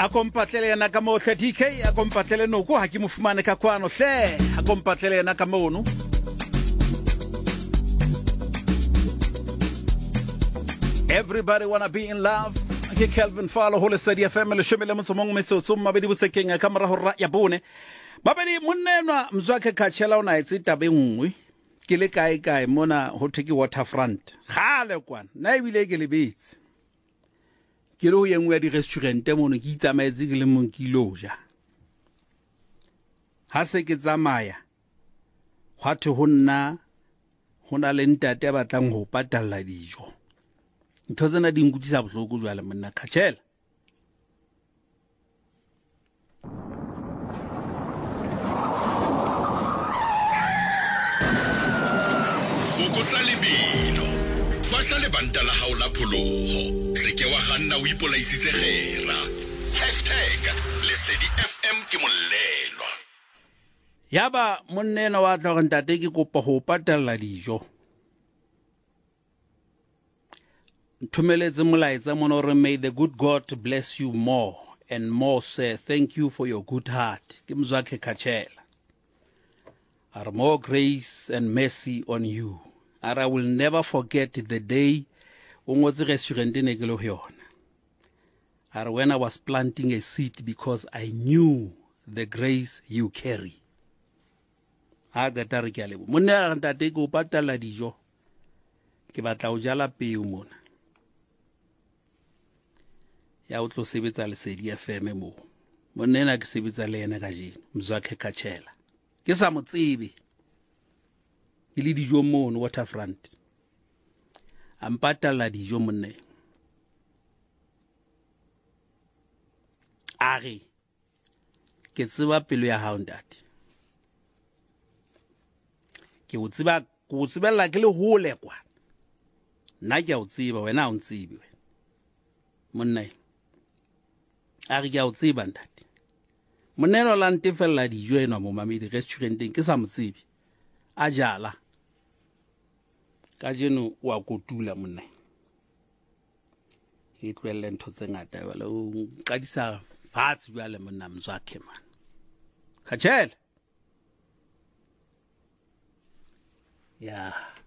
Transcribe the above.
Akompatlele yana ka mo hle DK akompatlele no ko ha ke mo fumane ka kwano hle akompatlele yana ka mono Everybody wanna be in love ke Kelvin Falo ho le Study FM le shomele motsomong metsotso mabedi botsekeng ka mora ho ra ya bone mabedi monnenwa mzwake khatshela ona itse tabe nngwe ke le kae mona ho theki waterfront khale kwana na ibile ke le betsi ke lo yengwe ya di restaurant mono ke itsamaetse ke le monkiloja ha se ke tsamaya hwathe hona le ntate ba tlang ho patalla dijo ntho tsena di nkutisa bohloko jwale monna khatshela fokotsa lebelo fahla lebanta la hao la pholoho seke wa kganna o ipolaisitse kgera #lesedi FM ke mollelwa yaba monnena wa tla re ntate ke kopa ho patalla dijo Ntumeletse molaetsa mona re may the good God bless you more and more sir thank you for your good heart ke mzwakhe khatshela are more grace and mercy on you and I will never forget the day ungotse restaurant ne ke lo yona are when I was planting a seed because I knew the grace you carry ha gata re ke a lebo monna ntate ke o patala dijo ke batla o jala peo mona ya o tlo sebetsa Lesedi FM mo monna ke sebetsa le yena ka jeno mzwakhe khatshela ke sa motsebe ile dijo mono waterfront ampatala dijo monne are ke tseba pelo ya hao ntate ke o tsebella ke le hole kwa nna ke a o tseba wena o ntsebe wena monne are ke a o tseba ntate monelo la ntefella dijo ena mo mamedi restauranteng ke sa motsebe a jala ka jeno wa kotula monne e tlwelle ntho tse ngata wala o qadisa fatsi bjale monna mzwakhe man khatshela ya